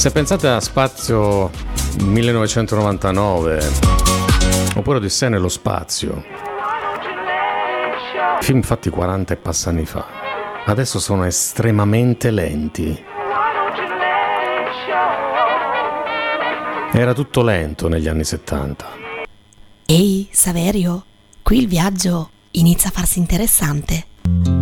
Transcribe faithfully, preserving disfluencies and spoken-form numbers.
Se pensate a Spazio millenovecentonovantanove oppure Odissea nello spazio, film fatti quaranta e passa anni fa, adesso sono estremamente lenti. Era tutto lento negli anni settanta. Ehi, Saverio, qui il viaggio inizia a farsi interessante.